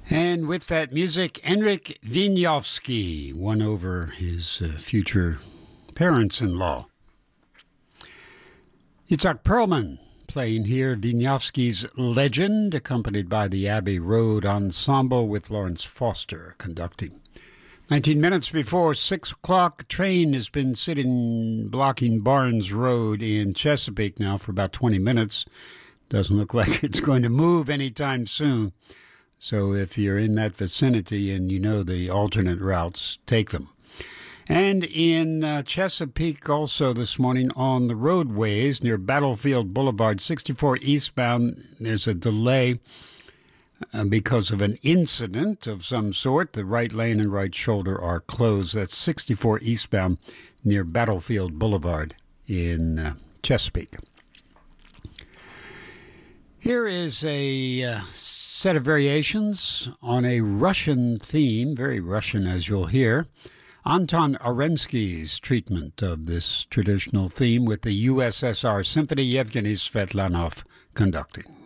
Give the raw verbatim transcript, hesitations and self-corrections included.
And with that music, Henryk Wieniawski won over his uh, future parents-in-law. Itzhak Perlman playing here Wieniawski's Legend, accompanied by the Abbey Road Ensemble with Lawrence Foster conducting. nineteen minutes before six o'clock, a train has been sitting blocking Barnes Road in Chesapeake now for about twenty minutes. Doesn't look like it's going to move anytime soon. So if you're in that vicinity and you know the alternate routes, take them. And in uh, Chesapeake also this morning on the roadways near Battlefield Boulevard, sixty-four eastbound, there's a delay uh, because of an incident of some sort. The right lane and right shoulder are closed. That's sixty-four eastbound near Battlefield Boulevard in uh, Chesapeake. Here is a uh, set of variations on a Russian theme, very Russian as you'll hear. Anton Arensky's treatment of this traditional theme with the U S S R Symphony, Yevgeny Svetlanov conducting.